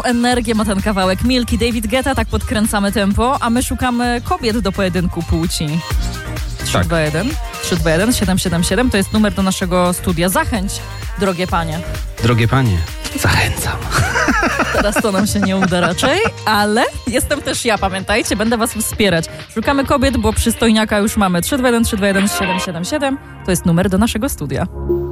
Energię ma ten kawałek. Milki, David Guetta, tak podkręcamy tempo, a my szukamy kobiet do pojedynku płci. 321 777 to jest numer do naszego studia. Zachęć, drogie panie. Drogie panie, zachęcam. Teraz to nam się nie uda raczej, ale jestem też ja, pamiętajcie, będę was wspierać. Szukamy kobiet, bo przystojniaka już mamy. 321 321 777 to jest numer do naszego studia.